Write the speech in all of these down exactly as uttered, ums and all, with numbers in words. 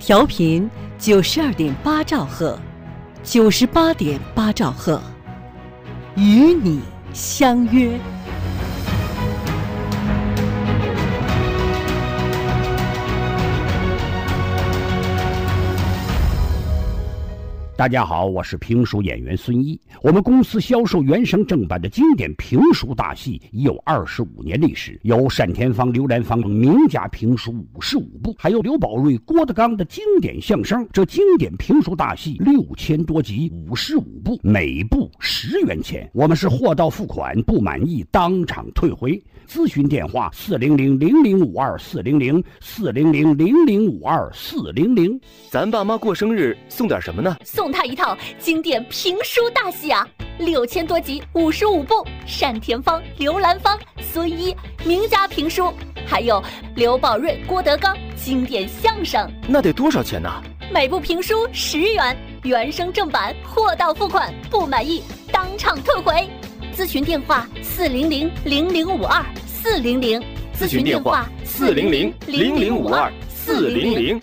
调频九十二点八兆赫，九十八点八兆赫，与你相约。 大家好，我是评书演员孙一。我们公司销售原声正版的经典评书大戏已有二十五年历史，有单田芳、刘兰芳等名家评书五十五部，还有刘宝瑞、郭德纲的经典相声。这经典评书大戏六千多集，五十五部，每部十元钱。我们是货到付款，不满意当场退回。咨询电话：四零零零零五二四零零四零零零零五二四零零。 咱爸妈过生日送点什么呢？ 送他一套经典评书大戏啊，六千多集，五十五部，单田芳、刘兰芳、孙一名家评书，还有刘宝瑞、郭德纲经典相声。 那得多少钱呢？ 每部评书十元，原声正版，货到付款，不满意当场退回。咨询电话：四零零零零五二四零零。 咨询电话：四零零零零五二四零零。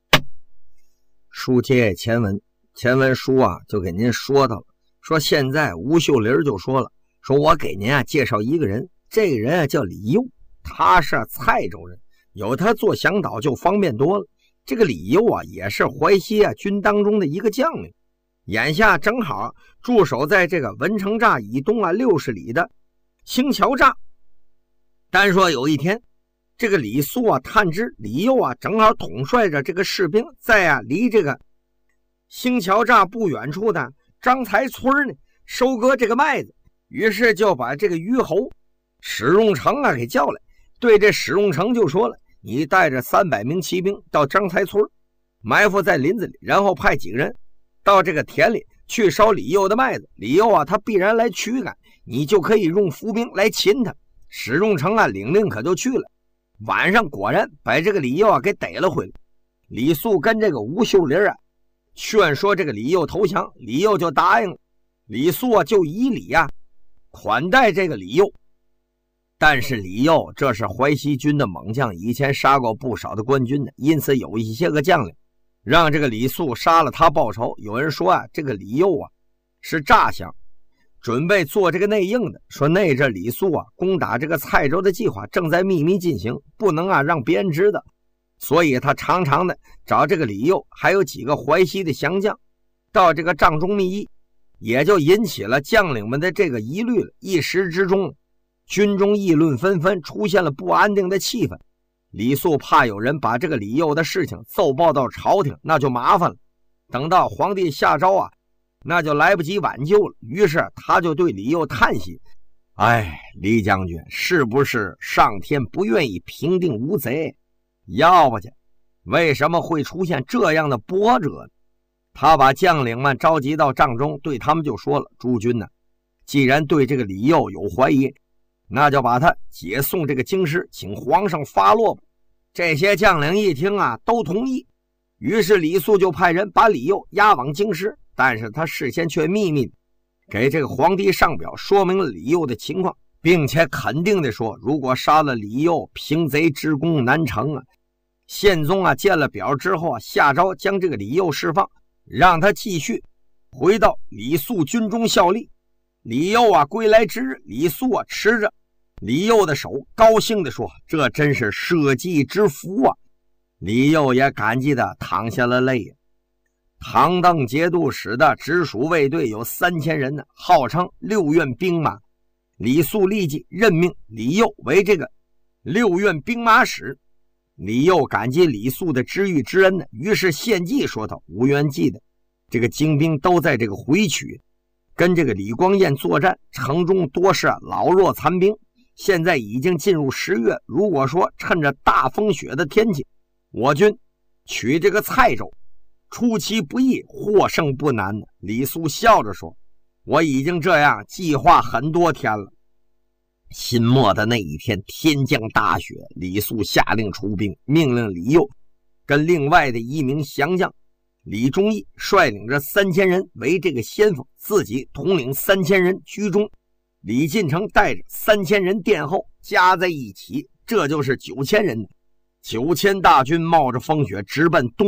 书接前文，前文书啊就给您说到了，说现在吴秀玲就说了，说我给您啊介绍一个人，这个人啊叫李佑，他是蔡州人，有他做向导就方便多了。这个李佑啊也是淮西啊军当中的一个将领，眼下正好驻守在这个文成栅以东啊六十里的星桥栅。单说有一天，这个李肃啊探知李佑啊正好统帅着这个士兵在啊离这个星桥栅不远处的张才村呢收割这个麦子，于是就把这个虞侯史荣成啊给叫来，对这史荣成就说了，你带着三百名骑兵到张才村埋伏在林子里，然后派几个人到这个田里去烧李佑的麦子，李佑啊他必然来驱赶，你就可以用伏兵来擒他。史荣成啊领令可就去了，晚上果然把这个李佑啊给逮了回来。李肃跟这个吴秀玲啊劝说这个李佑投降，李佑就答应了。李肃啊就以礼啊款待这个李佑。但是李佑这是淮西军的猛将，以前杀过不少的官军的，因此有一些个将领让这个李肃杀了他报仇。有人说啊这个李佑啊是诈降，准备做这个内应的，说那这李肃啊攻打这个蔡州的计划正在秘密进行，不能啊让别人知道，所以他常常的找这个李佑还有几个淮西的降将到这个帐中密议，也就引起了将领们的这个疑虑了。一时之中军中议论纷纷，出现了不安定的气氛。李肃怕有人把这个李佑的事情奏报到朝廷，那就麻烦了，等到皇帝下诏啊那就来不及挽救了。于是他就对李佑叹息，哎，李将军，是不是上天不愿意平定吴贼？要不去为什么会出现这样的波折？他把将领们召集到帐中，对他们就说了，诸军呢，既然对这个李佑有怀疑，那就把他解送这个京师，请皇上发落吧。这些将领一听啊都同意，于是李肃就派人把李佑押往京师，但是他事先却秘密给这个皇帝上表，说明了李佑的情况，并且肯定的说，如果杀了李佑，平贼之功难成啊。宪宗啊见了表之后啊，下诏将这个李佑释放，让他继续回到李肃军中效力。李佑啊归来之日，李肃啊持着李佑的手，高兴地说，这真是社稷之福啊。李佑也感激的淌下了泪。唐邓节度使的直属卫队有三千人呢，号称六院兵马。李肃立即任命李佑为这个六院兵马使。李佑感激李肃的知遇之恩呢，于是献计说道，吴元济的这个精兵都在这个回曲跟这个李光彦作战，城中多是老弱残兵，现在已经进入十月，如果说趁着大风雪的天气，我军取这个蔡州，出其不意，获胜不难呢。李肃笑着说，我已经这样计划很多天了。新末的那一天，天降大雪，李肃下令出兵，命令李佑跟另外的一名降将李忠义率领着三千人为这个先锋，自己统领三千人居中，李进城带着三千人殿后，加在一起，这就是九千人。九千大军冒着风雪直奔东